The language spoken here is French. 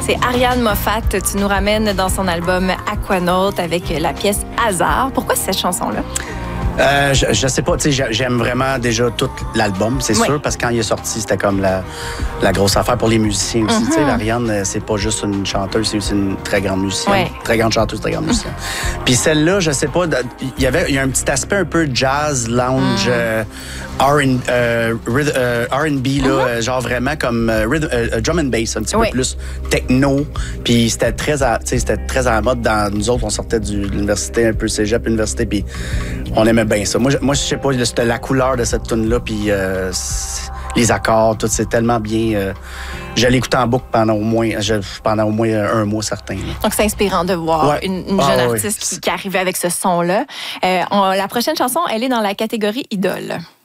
C'est Ariane Moffat. Tu nous ramènes dans son album Aquanaut avec la pièce Hasard. Pourquoi cette chanson-là? Je sais pas, tu sais, j'aime vraiment déjà tout l'album, c'est sûr, parce que quand il est sorti, c'était comme la grosse affaire pour les musiciens aussi. Tu sais, Ariane, c'est pas juste une chanteuse, c'est aussi une très grande musicienne. Très grande chanteuse, très grande musicienne. Puis celle-là, je sais pas, il y a un petit aspect un peu jazz, lounge, R&B, là, genre vraiment comme drum and bass, un petit peu plus techno. Puis c'était très à la mode dans nous autres, on sortait de l'université, un peu cégep, université, puis on aimait bien ça. Moi, je sais pas, c'était la couleur de cette tune-là, puis les accords, tout, c'est tellement bien. Je l'écoutais en boucle pendant au moins un mois certain. Là. Donc, c'est inspirant de voir une jeune artiste qui arrivait avec ce son-là. La prochaine chanson, elle est dans la catégorie idole.